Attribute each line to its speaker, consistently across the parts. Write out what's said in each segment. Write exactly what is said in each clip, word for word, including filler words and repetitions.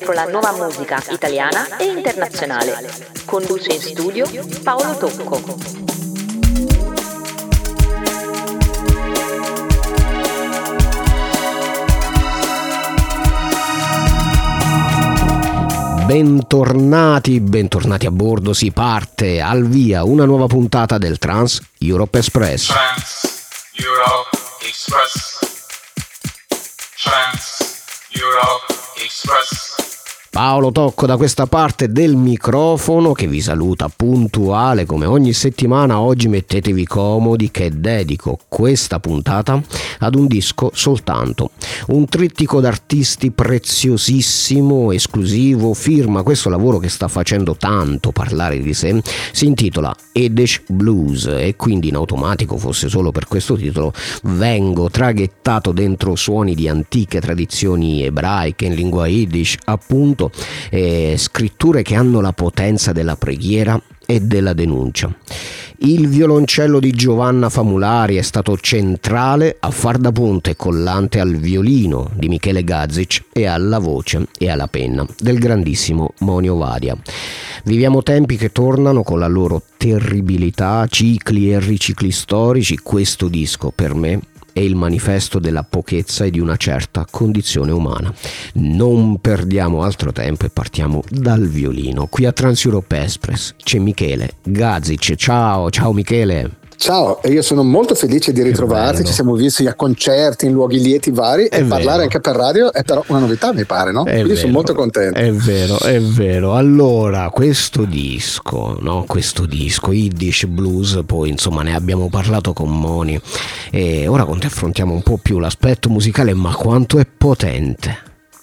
Speaker 1: con la nuova musica italiana e internazionale. Conduce in studio Paolo Tocco.
Speaker 2: Bentornati, bentornati a bordo, si parte al via una nuova puntata del Trans Europe Express.
Speaker 3: Trans Europe Express. Trans Europe Express.
Speaker 2: Paolo Tocco da questa parte del microfono che vi saluta puntuale come ogni settimana. Oggi mettetevi comodi che dedico questa puntata ad un disco soltanto, un trittico d'artisti preziosissimo, esclusivo, firma questo lavoro che sta facendo tanto parlare di sé, si intitola Yiddish Blues e quindi in automatico, fosse solo per questo titolo, vengo traghettato dentro suoni di antiche tradizioni ebraiche in lingua Yiddish, appunto. Eh, scritture che hanno la potenza della preghiera e della denuncia. Il violoncello di Giovanna Famulari è stato centrale a far da ponte collante al violino di Michele Gazic e alla voce e alla penna del grandissimo Monio Vadia. Viviamo tempi che tornano con la loro terribilità, cicli e ricicli storici. Questo disco per me è il manifesto della pochezza e di una certa condizione umana. Non perdiamo altro tempo e partiamo dal violino. Qui a Trans Europe Express c'è Michele Gazic. Ciao, ciao Michele.
Speaker 4: Ciao, e io sono molto felice di ritrovarti, ci siamo visti a concerti in luoghi lieti vari è e vero. Parlare anche per radio è però una novità, mi pare, no? È Quindi vero, sono molto contento.
Speaker 2: È vero, è vero. Allora, questo disco, no? Questo disco, Yiddish Blues, poi insomma ne abbiamo parlato con Moni e ora con te affrontiamo un po' più l'aspetto musicale, ma quanto è potente.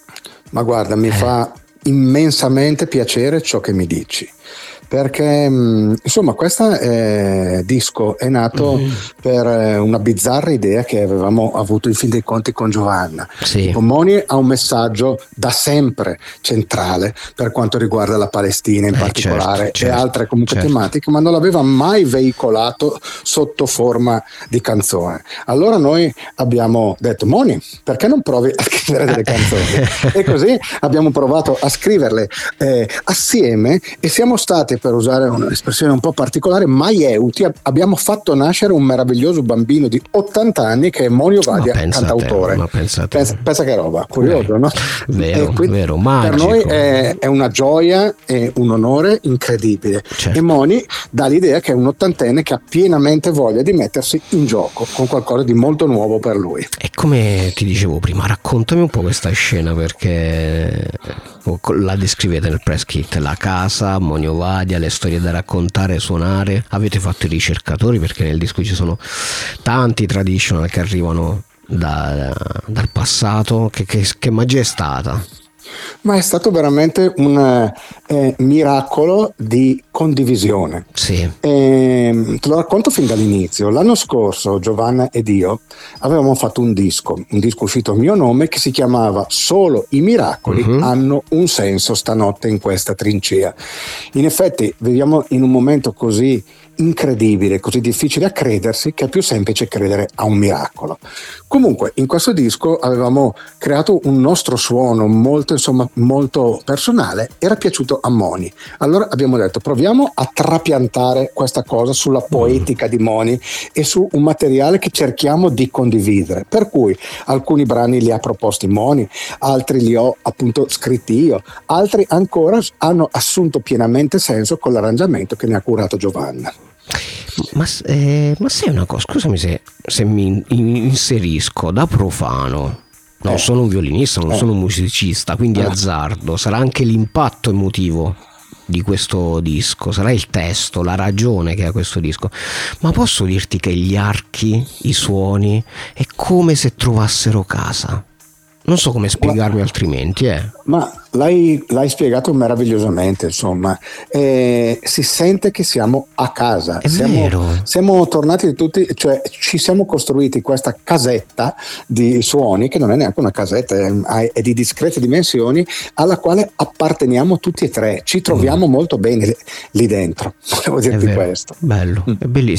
Speaker 4: Ma guarda, mi eh. fa immensamente piacere ciò che mi dici. Perché insomma questo eh, disco è nato mm-hmm. per eh, una bizzarra idea che avevamo avuto in fin dei conti con Giovanna.
Speaker 2: Sì.
Speaker 4: Moni ha un messaggio da sempre centrale per quanto riguarda la Palestina in
Speaker 2: eh,
Speaker 4: particolare
Speaker 2: certo, certo,
Speaker 4: e altre comunque
Speaker 2: certo.
Speaker 4: tematiche, ma non l'aveva mai veicolato sotto forma di canzone. Allora noi abbiamo detto: Moni, perché non provi a scrivere delle canzoni? E così abbiamo provato a scriverle eh, assieme e siamo stati, per usare un'espressione un po' particolare, maieuti. Abbiamo fatto nascere un meraviglioso bambino di ottanta anni che è Monio Vadia, cantautore.
Speaker 2: Ma pensa,
Speaker 4: pensa, pensa che roba, curioso, no?
Speaker 2: Vero, vero, magico.
Speaker 4: Per noi è, è una gioia e un onore incredibile.
Speaker 2: Certo.
Speaker 4: E Moni dà l'idea che è un ottantenne che ha pienamente voglia di mettersi in gioco con qualcosa di molto nuovo per lui.
Speaker 2: E come ti dicevo prima, raccontami un po' questa scena, perché la descrivete nel press kit, la casa, Monio Vadia, le storie da raccontare, suonare. Avete fatto i ricercatori, perché nel disco ci sono tanti traditional che arrivano da, dal passato. Che, che, che magia è stata?
Speaker 4: Ma è stato veramente un eh, miracolo di condivisione.
Speaker 2: Sì.
Speaker 4: E, te lo racconto fin dall'inizio. L'anno scorso Giovanna ed io avevamo fatto un disco, un disco uscito a mio nome che si chiamava Solo i miracoli uh-huh. hanno un senso stanotte in questa trincea. In effetti viviamo in un momento così incredibile, così difficile a credersi, che è più semplice credere a un miracolo. Comunque in questo disco avevamo creato un nostro suono molto, insomma, molto personale. Era piaciuto a Moni, allora abbiamo detto: proviamo a trapiantare questa cosa sulla poetica di Moni e su un materiale che cerchiamo di condividere, per cui alcuni brani li ha proposti Moni, altri li ho appunto scritti io, altri ancora hanno assunto pienamente senso con l'arrangiamento che ne ha curato Giovanna.
Speaker 2: Ma, eh, ma sai una cosa, scusami se, se mi inserisco da profano, non eh. sono un violinista, non eh. sono un musicista, quindi eh. azzardo, sarà anche l'impatto emotivo di questo disco, sarà il testo, la ragione che ha questo disco, ma posso dirti che gli archi, i suoni, è come se trovassero casa. Non so come spiegarmi ma, altrimenti, eh.
Speaker 4: Ma l'hai, l'hai spiegato meravigliosamente, insomma. Eh, si sente che siamo a casa.
Speaker 2: È
Speaker 4: siamo,
Speaker 2: vero.
Speaker 4: Siamo tornati tutti, cioè ci siamo costruiti questa casetta di suoni, che non è neanche una casetta, è, è di discrete dimensioni, alla quale apparteniamo tutti e tre. Ci troviamo mm. molto bene lì dentro. Volevo dirti questo.
Speaker 2: Bello,
Speaker 4: mm.
Speaker 2: è bellissimo.